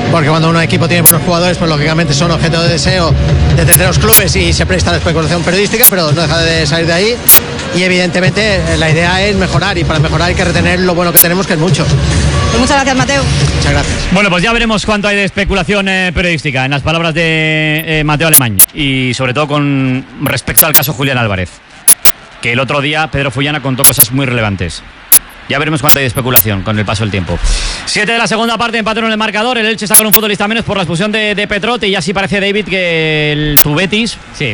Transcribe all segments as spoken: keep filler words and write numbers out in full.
porque cuando un equipo tiene buenos jugadores, pues lógicamente son objeto de deseo de terceros clubes y se presta a la especulación periodística, pero no deja de salir de ahí. Y evidentemente la idea es mejorar, y para mejorar hay que retener lo bueno que tenemos, que es mucho. Pues muchas gracias, Mateo. Muchas gracias. Bueno, pues ya veremos cuánto hay de especulación eh, periodística en las palabras de eh, Mateo Alemany, y sobre todo con respecto al caso Julián Álvarez, que el otro día Pedro Fullana contó cosas muy relevantes. Ya veremos cuánto hay de especulación con el paso del tiempo. Siete de la segunda parte, empate en el marcador. El Elche está con un futbolista menos por la expulsión de, de Petrote, y así parece, David, que el, tu Betis sí.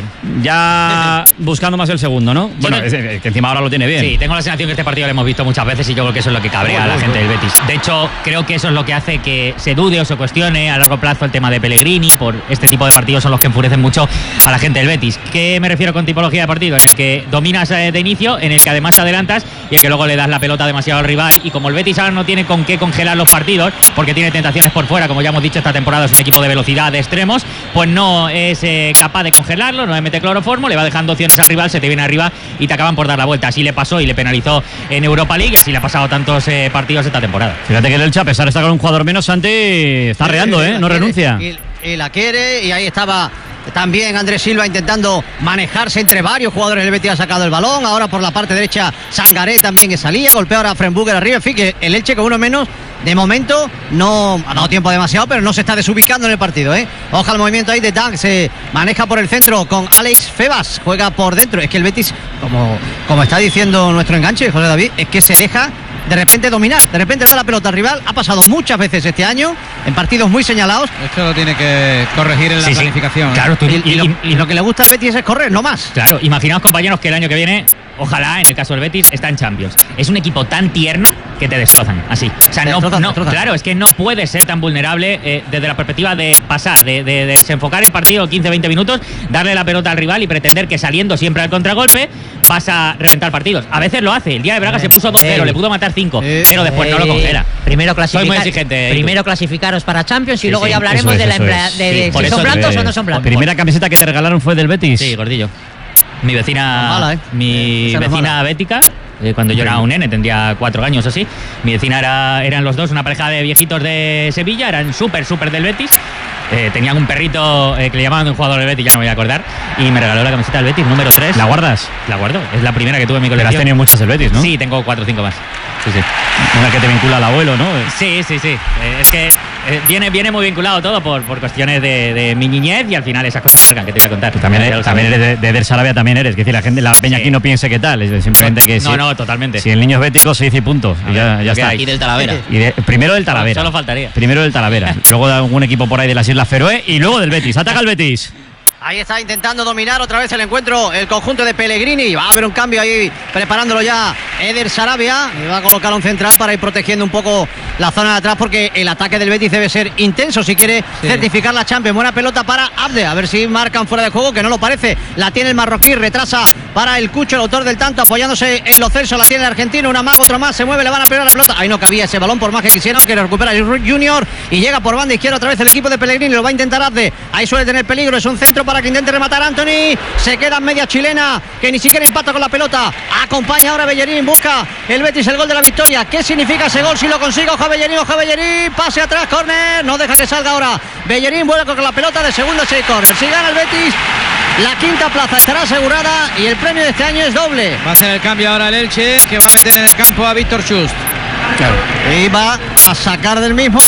ya buscando más el segundo, ¿no? Bueno, es, es que encima ahora lo tiene bien. Sí, tengo la sensación que este partido lo hemos visto muchas veces y yo creo que eso es lo que cabrea a la gente del Betis. De hecho, creo que eso es lo que hace que se dude o se cuestione a largo plazo el tema de Pellegrini. Por este tipo de partidos son los que enfurecen mucho a la gente del Betis. ¿Qué me refiero con tipología de partido? En el que dominas de inicio, en el que además te adelantas y en el que luego le das la pelota demasiado al rival, y como el Betis ahora no tiene con qué congelar los partidos porque tiene tentaciones por fuera, como ya hemos dicho, esta temporada es un equipo de velocidad, de extremos, pues no es eh, capaz de congelarlo, no le mete cloroformo, le va dejando opciones al rival, se te viene arriba y te acaban por dar la vuelta. Así le pasó y le penalizó en Europa League, y así le ha pasado tantos eh, partidos esta temporada. Fíjate que el Elche, a pesar de estar con un jugador menos, Santi está reando, ¿eh? No renuncia. Y, y la quiere, y ahí estaba también Andrés Silva intentando manejarse entre varios jugadores. El Betis ha sacado el balón. Ahora por la parte derecha Sangaré también que salía. Golpea ahora a Frenburger arriba. En fin, que el Elche con uno menos de momento no ha dado tiempo demasiado, pero no se está desubicando en el partido, ¿eh? Oja el movimiento ahí de Dank. Se maneja por el centro con Alex Febas. Juega por dentro. Es que el Betis, como, como está diciendo nuestro enganche, José David, es que se deja de repente dominar, de repente da la pelota al rival. Ha pasado muchas veces este año en partidos muy señalados. Esto lo tiene que corregir en la sí, planificación. Sí. Claro, tú, y, y, y, lo, y, y lo que le gusta al Betis es correr, no más. Claro, imaginaos, compañeros, que el año que viene, ojalá, en el caso del Betis, está en Champions. Es un equipo tan tierno que te destrozan, así. O sea, te no, destrozan, no destrozan. claro, es que no puedes ser tan vulnerable eh, desde la perspectiva de pasar, de, de, de desenfocar el partido quince veinte minutos, darle la pelota al rival y pretender que saliendo siempre al contragolpe vas a reventar partidos. A veces lo hace. El día de Braga eh, se puso dos cero, eh, le pudo matar cinco, eh, pero después eh, no lo congela. Primero clasificar, Soy muy exigente. Primero clasificaros para Champions y sí, luego sí, ya hablaremos es, de, la empla- es. de, de Sí, si son blancos eh, o no son blancos. La primera camiseta que te regalaron fue del Betis. Sí, gordillo. Mi vecina, mala, ¿eh? mi Esa no es vecina mala. bética, eh, cuando yo era un nene, tendría cuatro años o así. Mi vecina era, eran los dos, una pareja de viejitos de Sevilla, eran súper, súper del Betis. Eh, tenían un perrito eh, que le llamaban de un jugador del Betis, ya no me voy a acordar, y me regaló la camiseta del Betis, número tres. ¿La guardas? La guardo, es la primera que tuve en mi Pero colección. has tenido muchas del Betis, ¿no? Sí, tengo cuatro o cinco más. Sí, sí. Una que te vincula al abuelo, ¿no? Sí, sí, sí. Eh, es que eh, viene, viene muy vinculado todo por, por cuestiones de, de mi niñez, y al final esas cosas marcan, que te voy a contar. Tú también, eres, también eres de, de Der Sarabia, también eres. Es decir, la gente, la peña Sí. aquí no piense que tal, es simplemente que No, si, no, totalmente. si el niño es bético se dice y punto. Y ya, ya está. hay. Y del Talavera. Y de- primero del Talavera. Solo faltaría. Primero del Talavera. Luego de algún equipo por ahí de las Islas Feroe y luego del Betis. Ataca el Betis. Ahí está intentando dominar otra vez el encuentro el conjunto de Pellegrini. Va a haber un cambio ahí preparándolo ya Eder Sarabia. Y va a colocar un central para ir protegiendo un poco la zona de atrás, porque el ataque del Betis debe ser intenso si quiere sí. certificar la Champions. Buena pelota para Abde. A ver si marcan fuera de juego, que no lo parece. La tiene el marroquí, retrasa para el Cucho, el autor del tanto, apoyándose en los Celso. La tiene el argentino, una mago, otro más. Se mueve, le van a pegar la pelota. Ahí no cabía ese balón por más que quisieran, que lo recupera el Junior. Y llega por banda izquierda otra vez el equipo de Pellegrini. Lo va a intentar Abde. Ahí suele tener peligro. Es un centro para que intente rematar Anthony. Se queda en media chilena, que ni siquiera impacta con la pelota. Acompaña ahora Bellerín. Busca el Betis el gol de la victoria. ¿Qué significa ese gol si lo consigue? Oja Bellerín, oja Bellerín. Pase atrás, córner. No deja que salga ahora. Bellerín vuelve con la pelota de segundo seis córner. Si gana el Betis, la quinta plaza estará asegurada y el premio de este año es doble. Va a ser el cambio ahora el Elche, que va a meter en el campo a Víctor Schust. Claro. Y va a sacar del mismo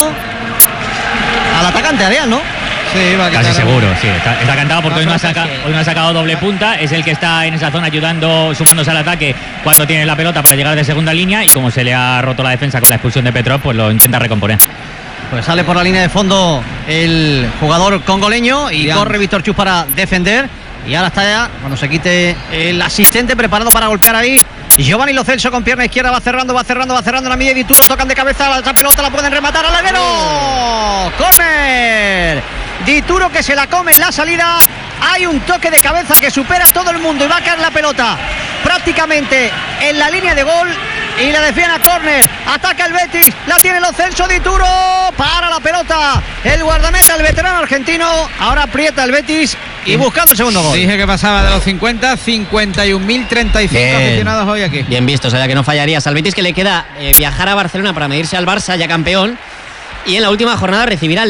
al atacante, Adrián, ¿no? Sí, va a Casi quitar seguro, sí. Está, está cantado porque hoy no, ha saca, que... hoy no ha sacado doble punta. Es el que está en esa zona ayudando, sumándose al ataque cuando tiene la pelota para llegar de segunda línea. Y como se le ha roto la defensa con la expulsión de Petrov, pues lo intenta recomponer. Pues sale por la línea de fondo el jugador congoleño y Bien. corre Víctor Chus para defender. Y ahora está ya, cuando se quite el asistente, preparado para golpear ahí. Giovanni Lo Celso con pierna izquierda, va cerrando, va cerrando, va cerrando la media de Dituro, tocan de cabeza, la pelota la pueden rematar al larguero. ¡Córner! Dituro que se la come en la salida. Hay un toque de cabeza que supera a todo el mundo y va a caer la pelota prácticamente en la línea de gol. Y la defiende a córner. Ataca el Betis. La tiene Lo Celso, Dituro. Para la pelota el guardameta, el veterano argentino. Ahora aprieta el Betis y buscando el segundo gol. Dije que pasaba de los cincuenta, cincuenta y un mil treinta y cinco aficionados hoy aquí. Bien visto, sabía que no fallarías. Al Betis que le queda eh, viajar a Barcelona para medirse al Barça, ya campeón. Y en la última jornada recibirá al